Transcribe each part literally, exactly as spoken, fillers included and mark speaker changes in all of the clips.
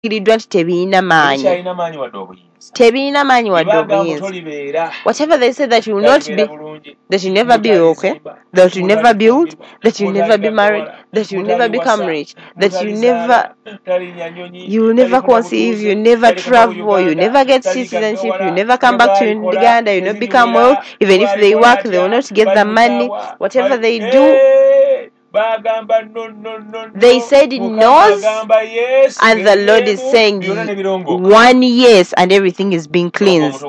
Speaker 1: Tebiiriddwa nti tebiina maanyi.
Speaker 2: tebikyalina maanyi wadde obuyinza.
Speaker 1: Tebiina maanyi wadde obuyinza.
Speaker 2: Tolibeera.
Speaker 1: Whatever they say that you will not be,
Speaker 2: bulungi,
Speaker 1: that you never be okay, that you never build, that you never be married, that you never become rich, that you never, you will never conceive, you never travel, you never get citizenship, you never come back to Uganda, you not become wealth. Even if they work, they will not get the money. Whatever they do, they said no's, and the Lord is saying one yes, and everything is being cleansed.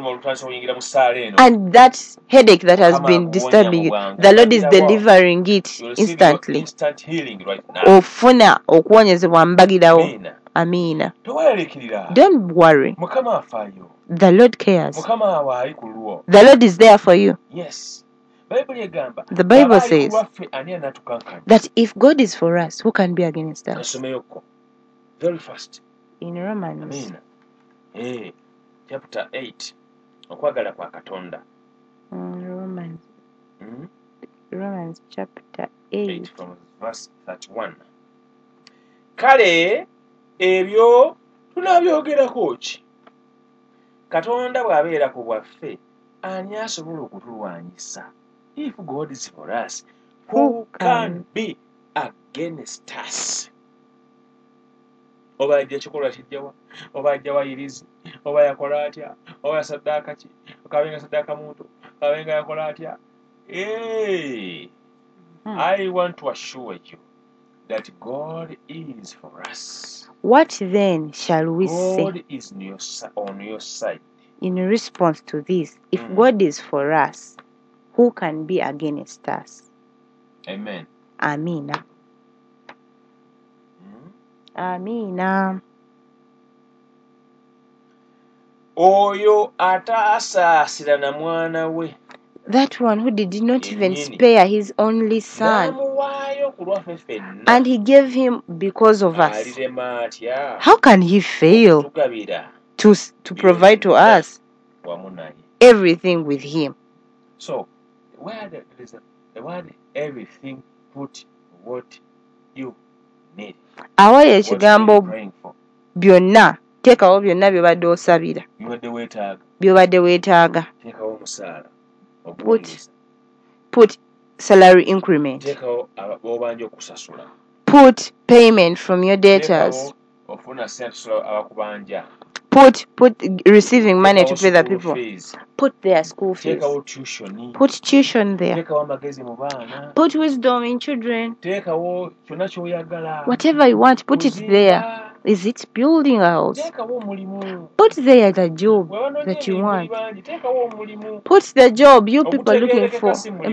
Speaker 1: And that headache that has been disturbing you, the Lord is delivering it instantly. Ofuna okuwonyezebwa mbagirawo. Amina. Don't worry. The Lord cares. The Lord is there for you.
Speaker 2: Yes.
Speaker 1: The Bible says that if God is for us, who can be against us?
Speaker 2: Very fast.
Speaker 1: In Romans.
Speaker 2: Amina. Eh, chapter eight. Okwagala kwa Katonda.
Speaker 1: Mm, Romans.
Speaker 2: Mm?
Speaker 1: Romans chapter eight.
Speaker 2: eight from verse thirty-one. Kale ebyo tunabyogerako ki? Katonda bw'abeera ku bwaffe ani asobola okutulwanyisa? If God is for us, who can be against us? Oba ajja kikolwa kijjawa, oba ajja wayirizi, oba yakola atya, oba yasaddaaka ki, okabenga saddaaka muntu, okabenga yakola atya. Hey, hmm. I want to assure you that God is for us.
Speaker 1: What then shall we
Speaker 2: God
Speaker 1: say?
Speaker 2: God is on your, on your side.
Speaker 1: In response to this, if mm. God is for us, who can be against us?
Speaker 2: Amen.
Speaker 1: Amina. Amina.
Speaker 2: Oyo atasaasira na mwana we.
Speaker 1: That one who did not even spare his only son, and he gave him because of us. How can he fail to, to provide to us everything with him?
Speaker 2: So, where there is a, the word everything, put what you need.
Speaker 1: Awaye ekigambo byonna teekawo byonna byobadde osabira byobadde weetaaga. Put, put salary increment. Put payment from your debtors. Put put receiving money to pay the people. Put their school fees. Put tuition there. Put wisdom in children. Whatever you want, put it there. Is it building a house? Put there the job that you want. Put the job you people are looking for.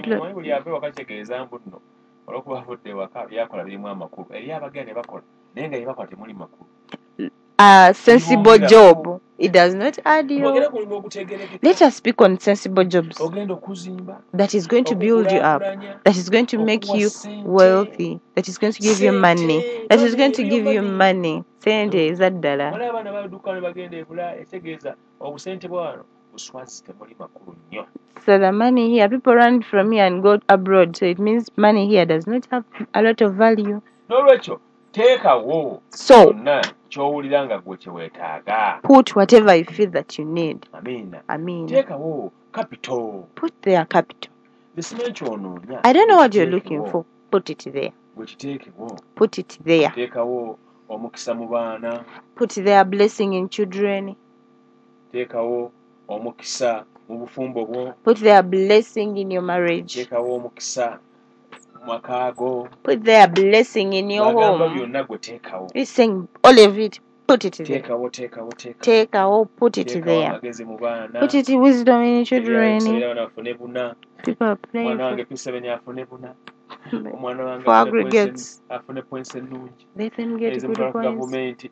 Speaker 1: A sensible job. It does not add you. Let us speak on sensible jobs. That is going to build you up. That is going to make you wealthy. That is going to give you money. That is going to give you money. Sente is that dollar. So the money here, people run from here and go abroad. So it means money here does not have a lot of value. So put whatever you feel that you need.
Speaker 2: Amina.
Speaker 1: Amina.
Speaker 2: Capital.
Speaker 1: Put their capital. I don't know what you're looking for. Put it there. Put it there. Put their blessing in children. Put their blessing in your marriage. Put their blessing in your home. He's saying all of it. Put it there. Take out, put it there. Put it in wisdom in children. People are praying for, for aggregates. Let them get good points.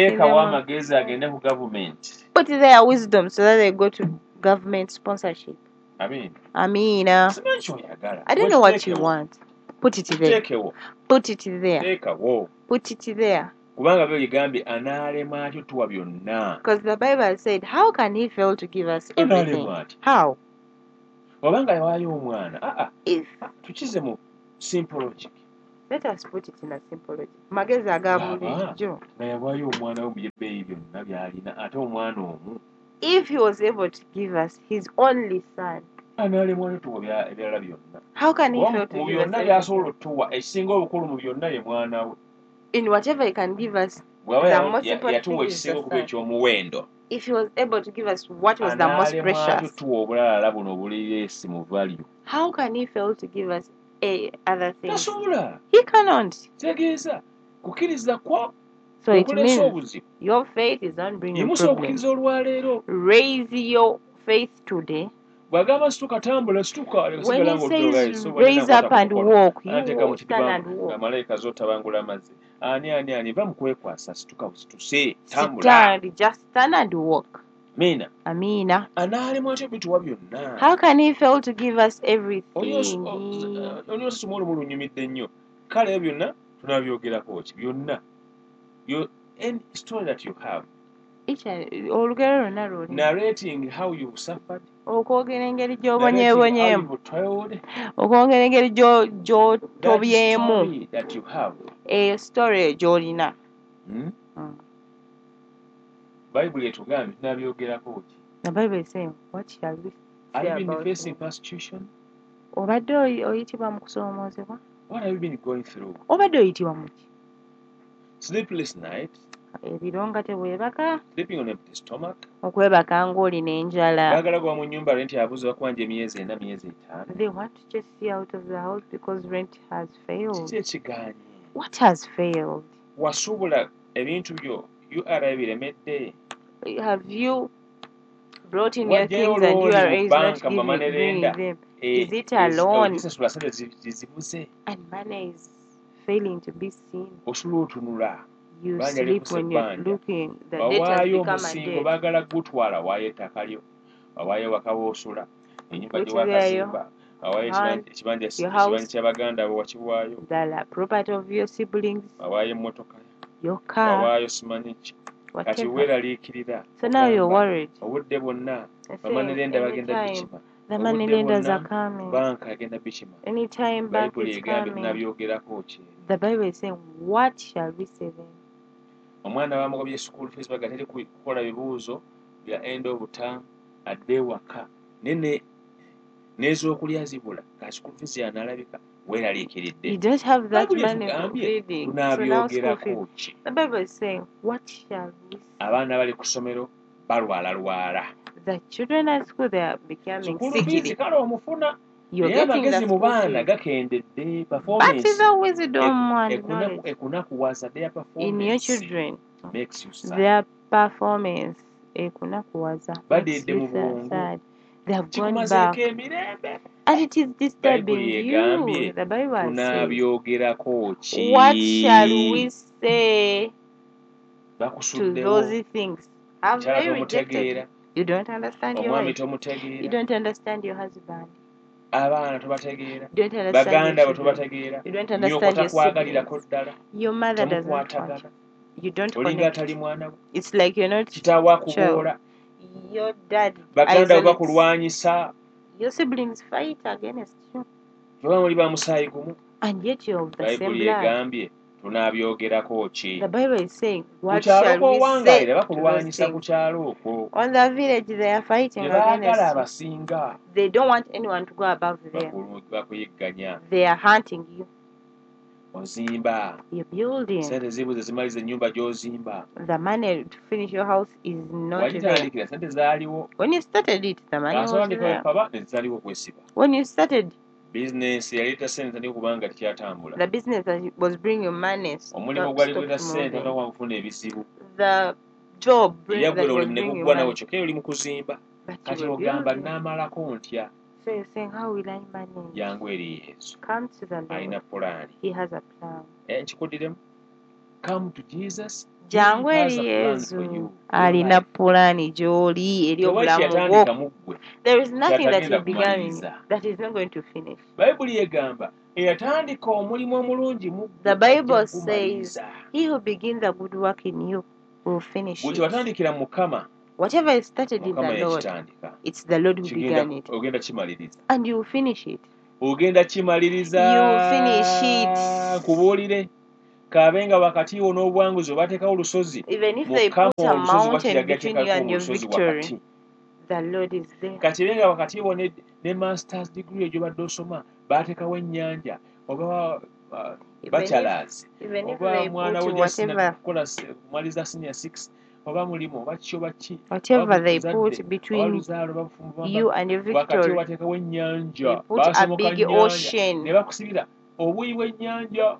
Speaker 1: Put their wisdom so that they go to government sponsorship. I mean, uh, I don't know what you want. Put it there. Put it there. Put it there. Because the Bible said, how can he fail to give us everything? How? If
Speaker 2: simple logic.
Speaker 1: Let us put it in a simple logic. Magezi agabulijjo.
Speaker 2: Nayabayo omwana we muyebbeeyi byonna by'alina ate omwana omu.
Speaker 1: If he was able to give us his only son,
Speaker 2: anaalemwa tuwa ebirala byonna.
Speaker 1: How can he fail to
Speaker 2: mu
Speaker 1: give us
Speaker 2: byonna by'asobola otuwa ekisinga obukulu mu byonna ye mwana we.
Speaker 1: In whatever he can give us, the most important thing is the son. If he was able to give us what was the most precious, how can he fail to give us a other things? He cannot. So it means your faith is not bringing problems. Raise your faith today. When he says raise up and walk, you will stand and walk. Stand, just stand and walk.
Speaker 2: Amina.
Speaker 1: Amina. How can he fail to give us everything?
Speaker 2: Any story that you have,
Speaker 1: narrating
Speaker 2: how you suffered,
Speaker 1: okwogera engeri
Speaker 2: narrating how
Speaker 1: gy'obonyeebonyeemu,
Speaker 2: you toiled,
Speaker 1: okwogera engeri gy'otobyemu,
Speaker 2: that story that you have,
Speaker 1: eyo story gy'olina.
Speaker 2: hmm? hmm. Bible etugambye tunabyogerako ki?
Speaker 1: The Bible is saying, what shall we
Speaker 2: Have
Speaker 1: say
Speaker 2: you been
Speaker 1: about
Speaker 2: facing
Speaker 1: him?
Speaker 2: persecution?
Speaker 1: Obadde oyitibwa mu kusoomoozebwa?
Speaker 2: What have you been going through?
Speaker 1: Obadde oyitibwa mu ki?
Speaker 2: Sleepless nights,
Speaker 1: ebiro nga teweebaka,
Speaker 2: sleeping on empty stomach,
Speaker 1: okwebaka ng'olina enjala.
Speaker 2: baagala gwa mu nnyumba rent yabuze bakwanja emyezi ena myezi etaano.
Speaker 1: They want to just see out of the house because rent has failed.
Speaker 2: Kiki ekigaanye?
Speaker 1: What has failed?
Speaker 2: Wasuubula ebintu byo U R A biremedde.
Speaker 1: Have you brought in your things and U R A is not giving, bringing them? Is it a loan? And money is failing to be seen. You sleep when you're looking. The debt has become a debt.
Speaker 2: Baagala gutwala waayo ettaka lyo, waayo wakawoosula, ennyumba gye wakazimba, waayo ekibanja ky'abaganda bo wakiwaayo,
Speaker 1: the property of your siblings,
Speaker 2: waayo emmotoka,
Speaker 1: your car,
Speaker 2: waayo simanyi ki. Kati weeraliikirira.
Speaker 1: So now you're worried.
Speaker 2: Obudde bwonna bamanirenda bagenda bikima.
Speaker 1: The money lenders are coming.
Speaker 2: Banka agenda bikima.
Speaker 1: Anytime bank is coming. The Bible is saying, what shall we say then?
Speaker 2: Omwana bamugobye school fees bagateri kukola bibuuzo bya end of term adde waka. Nene n'ez'okulya zibula ka school fees yanalabika weeraliikiridde.
Speaker 1: You don't have that money for feeding. So now school fees. The Bible is saying, what shall we say?
Speaker 2: Abaana bali ku ssomero balwala lwala.
Speaker 1: The children at school, they are becoming sickly. You're
Speaker 2: yeah,
Speaker 1: getting the school
Speaker 2: fees.
Speaker 1: But it's a wisdom and knowledge. In your children,
Speaker 2: makes you sad.
Speaker 1: Their performance, makes you sad. They have gone back. And it is disturbing you. The Bible says, what shall we say to those things? Have they rejected? You don't understand your wife. You don't understand your husband. You don't understand your children. You don't understand your siblings. Your mother doesn't want you. You don't connect. It's like you're not child. Your dad isolates. Your siblings fight against you. And yet you're of the same blood. The Bible is saying, what shall we say to those things? On the village, they are fighting against you. They don't want anyone to go above them. They are hunting you. You're building. The money to finish your house is not there. When you started it, the money was there. When you started
Speaker 2: business yaleta sente ne kubanga kyatambula.
Speaker 1: The business that was bringing money.
Speaker 2: Omulimo sente nga kufuna ebizibu.
Speaker 1: The job brings that was bringing money.
Speaker 2: Kyokero oli mu kuzimba. Kati ogamba namalako ntya.
Speaker 1: So you're saying, how will I manage?
Speaker 2: Yangu eri Yesu.
Speaker 1: Come to the Lord.
Speaker 2: Alina plan.
Speaker 1: He has a plan.
Speaker 2: Eh, nkikuddiramu. Come to Jesus.
Speaker 1: Jangu eri Yesu. Alina plan gy'oli eri obulamu bwo. There is nothing that he began in that is not going to finish. The Bible says, he who begins a good work in you will finish it. Whatever is started in the Lord, it's the Lord who began it. And you will finish it.
Speaker 2: ogenda kimaliriza kubuulire kabenga wakati wo n'obuwanguzi obateekawo olusozi mukama olusozi wakiragateekako olusozi wakati kati benga wakati wo ne masters degree egyo badde osoma baateekawo ennyanja oba bachelors oba mwana wo kukola kumaliza senior six oba mulimu oba kiki oba ki
Speaker 1: whatever they put between you and your victory,
Speaker 2: bateekawo ennyanja
Speaker 1: put a big ocean
Speaker 2: ne bakusibira obuyi bw'ennyanja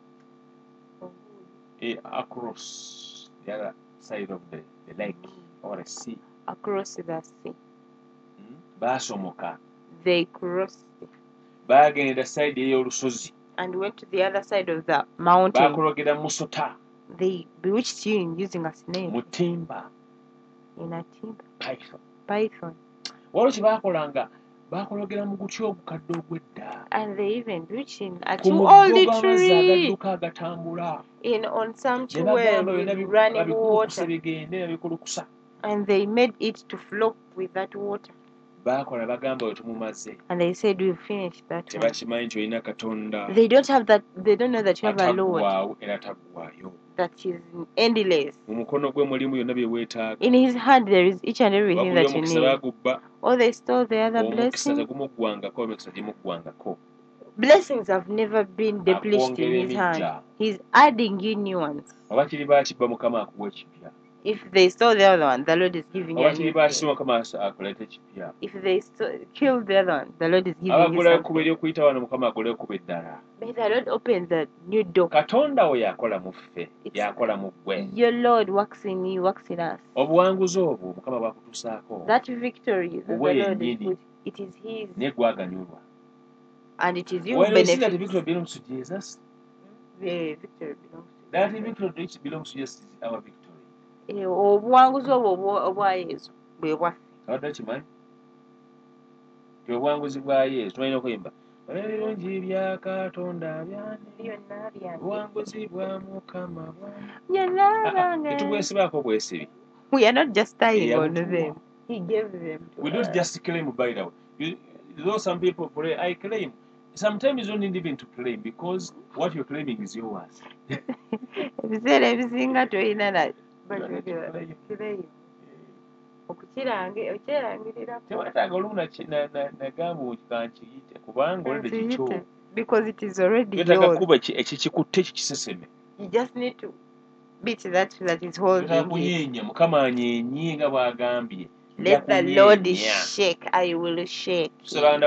Speaker 2: across the other side of the, the lake or the sea.
Speaker 1: Across the sea.
Speaker 2: Basomoka.
Speaker 1: They crossed.
Speaker 2: Bagenda the side y'olusozi.
Speaker 1: And went to the other side of the mountain.
Speaker 2: Bakologera musota.
Speaker 1: They bewitched you using a snake.
Speaker 2: Mutimba.
Speaker 1: In a timber.
Speaker 2: Python.
Speaker 1: Python.
Speaker 2: Waliwo kye baakolanga baakologera mu guti ogukadde ogw'edda.
Speaker 1: And they even reaching a too old tree.
Speaker 2: Agatambula.
Speaker 1: In on some tree with running water. And they made it to flow with that water. And they said we finished that one. They don't have that. They don't know that you have a Lord that is endless. In His hand there is each and everything that you need. Or they stole the other blessing. Blessings have never been depleted in His hand. He's adding you new ones. If they stole the other one, the Lord is giving you a new thing. If they stole, kill the other one, the Lord is giving you something. May the Lord open the new door. Your Lord works in you, works in us. That victory that the Lord is put, it is His. And it is you who benefit.
Speaker 2: That victory belongs to Jesus.
Speaker 1: The victory belongs to
Speaker 2: That victory belongs to Jesus, our victory.
Speaker 1: Obuwanguzi obwo obwa Yesu bwe bwaffe.
Speaker 2: Wadde kimanyi? Obuwanguzi bwa Yesu tulina okuyimba. Ebirungi bya Katonda byane. Obuwanguzi bwa Mukama bwane. Tetubwesibaako bwesibi.
Speaker 1: We are not just dying on them. He gave them to
Speaker 2: We don't just claim, by the way. You, though some people pray, I claim. Sometimes you don't need even to claim because what you're claiming is yours.
Speaker 1: Ebiseera ebisinga toyina na because it is already yours. You just need to beat that that is holding it. Let the Lord shake, I will shake. We pray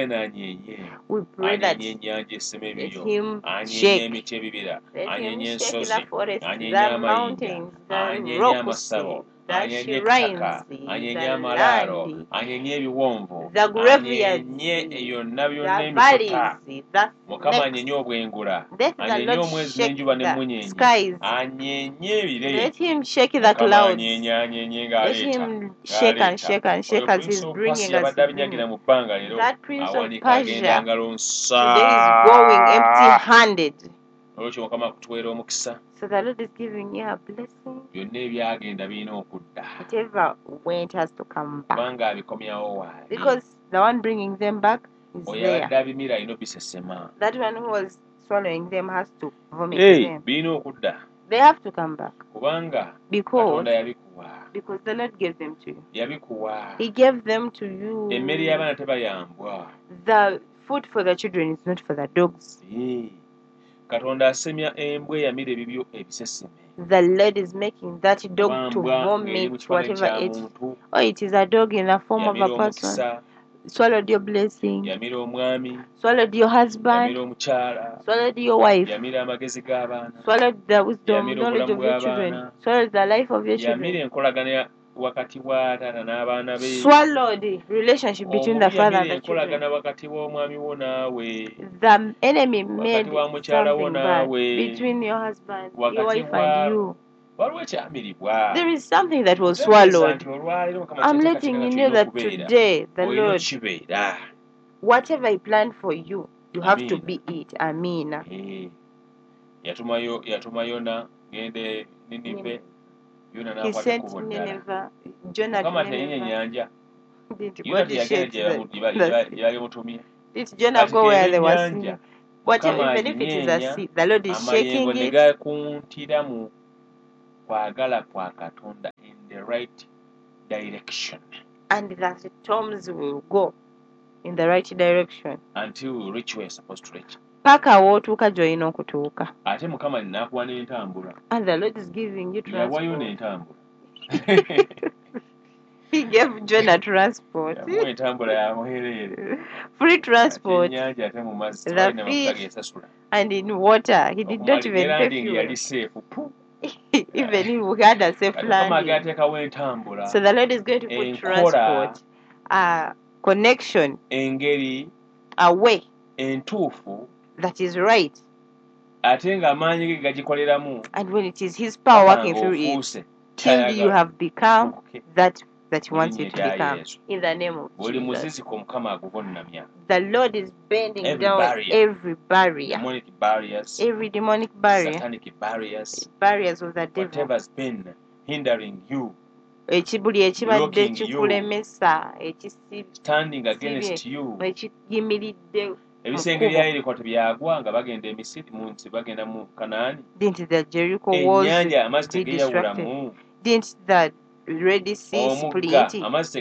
Speaker 1: that let Him shake. Let Him shake the forest, the mountains, the rocks, the shrines, the land, the graveyards, the valleys, the snakes. Let the Lord shake the skies. Let Him shake the clouds. Let Him shake and shake and shake as He's bringing us through. That Prince of Persia today is going empty-handed. So the Lord is giving you a blessing. Whatever went has to come back. Because the one bringing them back is there. That one who was swallowing them has to vomit them. They have to come back. Because, because the Lord gave them to you. He gave them to you. The food for the children is not for the dogs. The Lord is making that dog to vomit whatever it is. Oh, it is a dog in the form of a person. Swallowed your blessing, swallowed your husband, swallowed your wife, swallowed the wisdom, knowledge of your children, swallowed the life of your children, swallowed relationship between the father and the children. The enemy made something bad between your husband, your wife and you. There is something that was swallowed. I'm letting you know that today, the Lord, whatever He planned for you, you have to be it. Amina. He sent Nineveh, Jonah to Nineveh. Didn't God shake the, the Did Jonah go where they were seeing? Whatever, even if it is a sea, the Lord is shaking it.
Speaker 2: In the right direction.
Speaker 1: And that the storms will go in the right direction.
Speaker 2: Until we reach where we're supposed to reach.
Speaker 1: Paka wotuka joyina okutuuka.
Speaker 2: Ate Mukama nnakuwa n'entambula.
Speaker 1: And the Lord is giving you transport.
Speaker 2: Yawayo n'entambula.
Speaker 1: He gave Jonah transport.
Speaker 2: Free
Speaker 1: transport. The fish and in water. He did not even pay fuel. Even he had a safe landing. So the Lord is going to put transport, a connection, a way that is right. And when it is His power working through it, till you have become that that He wants you to become. In the name of Jesus. The Lord is bending every down barrier. every barrier.
Speaker 2: Demonic barriers.
Speaker 1: Every demonic barrier.
Speaker 2: Satanic barriers.
Speaker 1: Barriers of the devil.
Speaker 2: Whatever's been hindering you.
Speaker 1: Blocking you.
Speaker 2: Standing against you. Ebisenge bya Yeriko tebyagwa nga bagenda emisiri mu nsi bagenda mu Kanaani.
Speaker 1: Didn't the Jericho walls be distracted? Didn't the Red Sea split?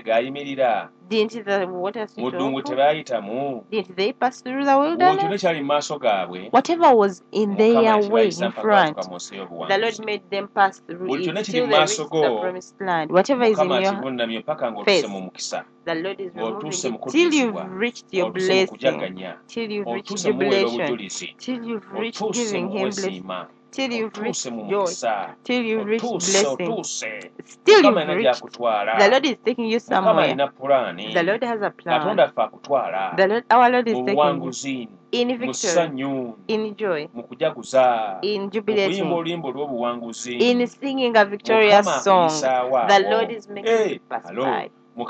Speaker 1: Didn't the water open? Didn't they pass through the wilderness? Whatever was in their way in front, the Lord made them pass through it till they reached the promised land. Whatever is in your face, the Lord is removing it till you've reached your blessing, till you've reached jubilation, till you've reached giving Him blessing. Till you've reached joy, till you've reached blessing, still you've reached. The Lord is taking you somewhere. The Lord has a plan. The Lord, our Lord is taking you in victory, in joy, in jubilating, in singing a victorious song. The Lord is making you pass by. The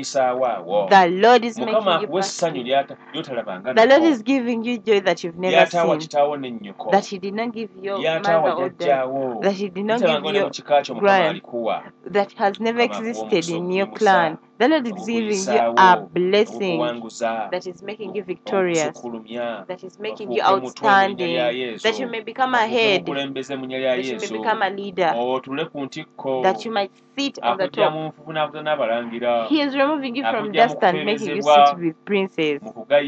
Speaker 1: Lord is making you pass. The Lord is giving you joy that you've never seen. That He did not give your mother or dad. That He did not give your grand. That has never existed in your clan. The Lord is giving you a blessing that is making you victorious. That is making you outstanding. That you may become a head. That you may become a leader. That you might sit on the top. He is removing you from dust and making you sit with princes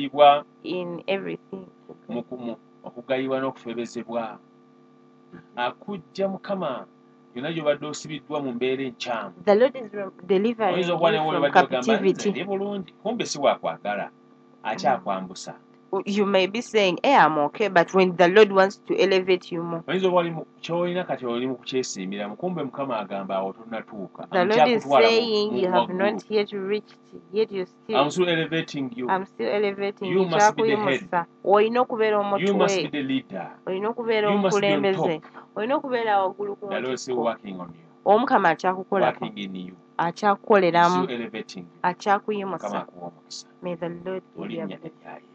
Speaker 1: in everything. The Lord is delivering you from captivity. You may be saying, hey, I'm okay, but when the Lord wants to elevate you more, the Lord is saying you have not yet reached, yet you still.
Speaker 2: I'm still elevating you.
Speaker 1: I'm still elevating you.
Speaker 2: You must be the head. You must be the leader. You must be on top. The Lord is still working on you. Working in you. Still elevating you.
Speaker 1: May the Lord give you a